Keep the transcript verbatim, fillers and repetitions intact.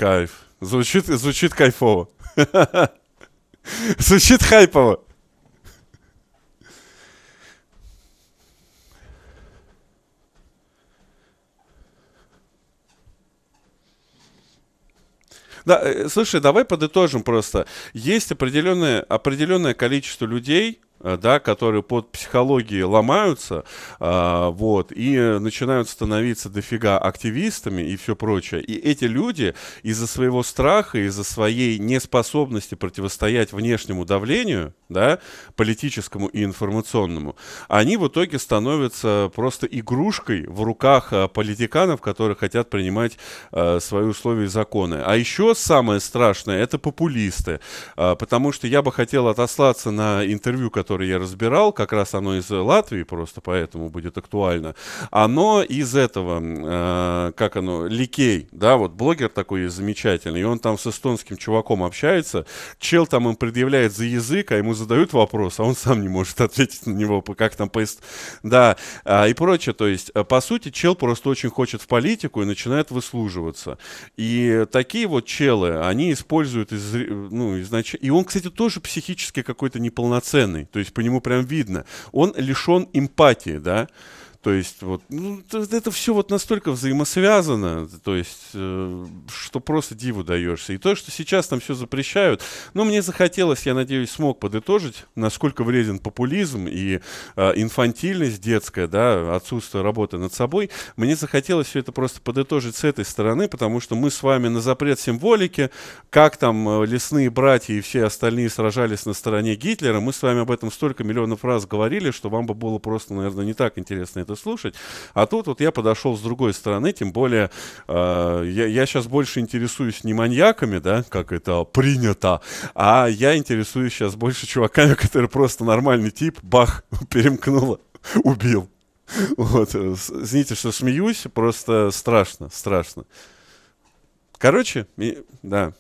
Кайф. Звучит, звучит кайфово. Звучит хайпово. Да, э, слушай, давай подытожим просто. Есть определенное, определенное количество людей, э, да, которые под психологией ломаются, а, вот, и э, начинают становиться дофига активистами и все прочее. И эти люди из-за своего страха, из-за своей неспособности противостоять внешнему давлению, да, политическому и информационному, они в итоге становятся просто игрушкой в руках э, политиканов, которые хотят принимать э, свои условия и законы. А еще самое страшное — это популисты, э, потому что я бы хотел отослаться на интервью, которое я разбирал, как раз оно из Латвии, просто поэтому будет актуально. Оно из этого, э, как оно, Ликей, да, вот блогер такой есть замечательный, и он там с эстонским чуваком общается, чел там им предъявляет за язык, а ему задают вопрос, а он сам не может ответить на него, по- как там поезд, да, а, и прочее. То есть, а, по сути, чел просто очень хочет в политику и начинает выслуживаться. И такие вот челы, они используют, из, ну, изнач... и он, кстати, тоже психически какой-то неполноценный, то есть по нему прям видно, он лишен эмпатии, да. То есть вот, ну, т- это все вот настолько взаимосвязано, то есть, э, что просто диву даешься. И то, что сейчас там все запрещают, ну, мне захотелось, я надеюсь, смог подытожить, насколько вреден популизм и э, инфантильность детская, да, отсутствие работы над собой. Мне захотелось все это просто подытожить с этой стороны, потому что мы с вами на запрет символики, как там э, лесные братья и все остальные сражались на стороне Гитлера, мы с вами об этом столько миллионов раз говорили, что вам бы было просто, наверное, не так интересно это слушать. А тут вот я подошел с другой стороны, тем более э, я, я сейчас больше интересуюсь не маньяками, да, как это принято, а я интересуюсь сейчас больше чуваками, которые просто нормальный тип, бах, перемкнуло, убил. Вот, э, с- извините, что смеюсь, просто страшно, страшно. Короче, и- да.